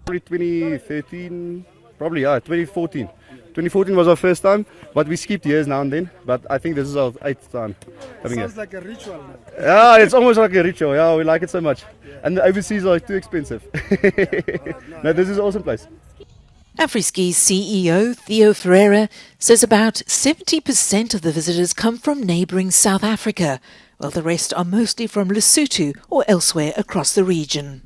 Probably 2013, probably, 2014. 2014 was our first time, but we skipped years now and then. But I think this is our 8th time having it. Sounds like a ritual now. Yeah, it's almost like a ritual. Yeah, we like it so much. And the overseas are too expensive. No, this is an awesome place. AfriSki's CEO, Theo Ferreira, says about 70% of the visitors come from neighbouring South Africa, while the rest are mostly from Lesotho or elsewhere across the region.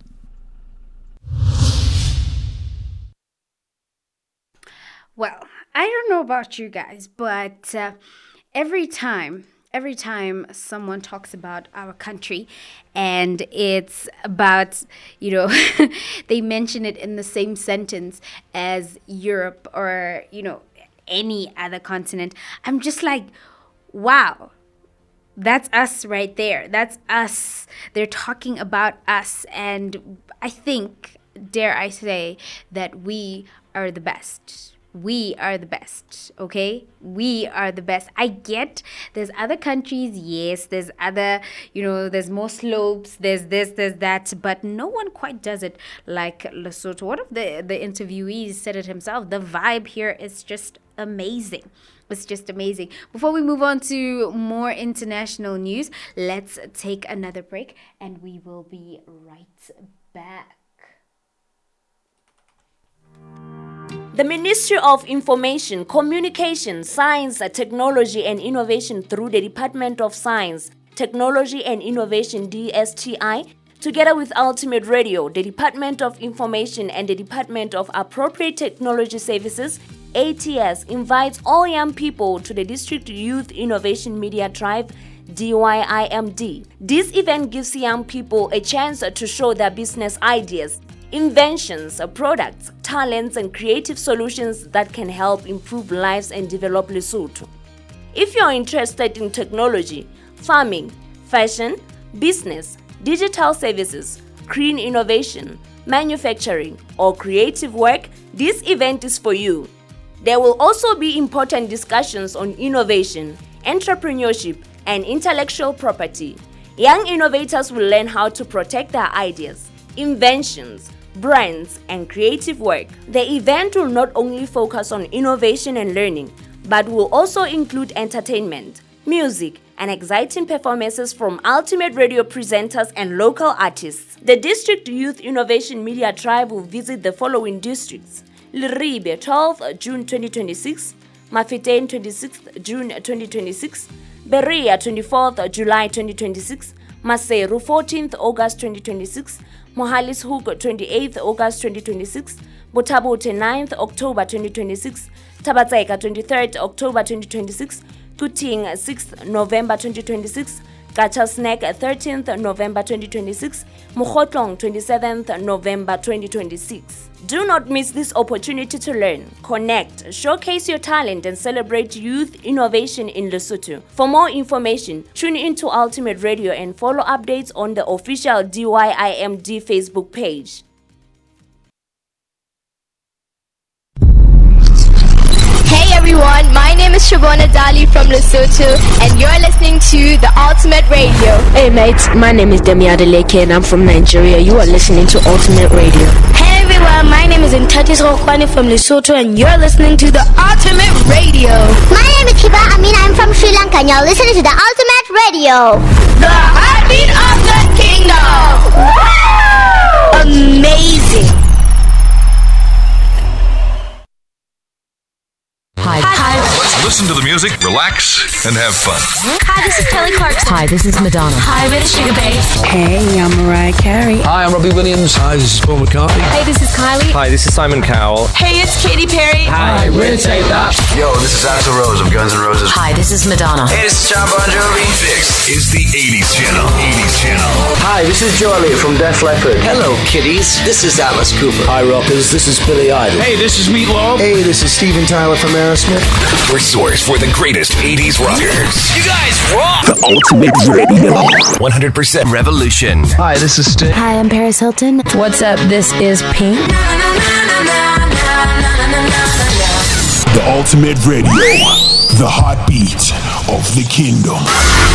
Well, I don't know about you guys, but every time someone talks about our country and it's about, they mention it in the same sentence as Europe or, any other continent, I'm just like, wow, that's us right there. That's us. They're talking about us. And I think, dare I say, that we are the best. We are the best, okay? We are the best. I get there's other countries, yes, there's other, there's more slopes, there's this, there's that, but no one quite does it like Lesotho. One of the interviewees said it himself, the vibe here is just amazing. It's just amazing. Before we move on to more international news, let's take another break and we will be right back. The Ministry of Information, Communication, Science, Technology and Innovation through the Department of Science, Technology and Innovation DSTI, together with Ultimate Radio, the Department of Information and the Department of Appropriate Technology Services, ATS, invites all young people to the District Youth Innovation Media Drive, DYIMD. This event gives young people a chance to show their business ideas, inventions, products, talents, and creative solutions that can help improve lives and develop Lesotho. If you're interested in technology, farming, fashion, business, digital services, green innovation, manufacturing, or creative work, this event is for you. There will also be important discussions on innovation, entrepreneurship, and intellectual property. Young innovators will learn how to protect their ideas, inventions, brands, and creative work. The event will not only focus on innovation and learning, but will also include entertainment, music, and exciting performances from Ultimate Radio presenters and local artists. The District Youth Innovation Media Tribe will visit the following districts: Leribe, 12th June 2026, Mafetain, 26th June 2026, Berea, 24th July 2026, Maseru, 14th August 2026, Mohalishoek, 28th August 2026, Botabote, 9th October 2026, Tabatseka, 23rd October 2026, Kuting, 6th November 2026, Gachasnek, 13th November 2026, Mokotlong, 27th November 2026. Do not miss this opportunity to learn, connect, showcase your talent, and celebrate youth innovation in Lesotho. For more information, tune into Ultimate Radio and follow updates on the official DYIMD Facebook page. Hey everyone, my name is Shabona Dali from Lesotho and you're listening to The Ultimate Radio. Hey mates, my name is Demi Adeleke and I'm from Nigeria. You are listening to Ultimate Radio. Hey everyone, my name is Ntatis Rokwani from Lesotho and you're listening to The Ultimate Radio. My name is Hiba Amin, I'm from Sri Lanka and you're listening to The Ultimate Radio. The heartbeat of the kingdom! Amazing! Let's listen to the music, relax, and have fun. Hi, this is Kelly Clarkson. Hi, this is Madonna. Hi, we're the Sugar Babes. Hey, I'm Mariah Carey. Hi, I'm Robbie Williams. Hi, this is Paul McCartney. Hey, this is Kylie. Hi, this is Simon Cowell. Hey, it's Katy Perry. Hi, we're Take That. Yo, this is Axl Rose of Guns N' Roses. Hi, this is Madonna. Hey, this is John Bon Jovi. This is the 80s Channel. 80s Channel. Hi, this is Joe Elliott from Def Leppard. Hello, kiddies. This is Atlas Cooper. Hi, rockers. This is Billy Idol. Hey, this is Meatloaf. Hey, this is Steven Tyler from Aerosmith. Your source for the greatest 80s rockers. You guys rock! The Ultimate Radio. 100% Revolution. Hi, this is Sting. Hi, I'm Paris Hilton. What's up? This is Pink. The Ultimate Radio. The heartbeat of the kingdom.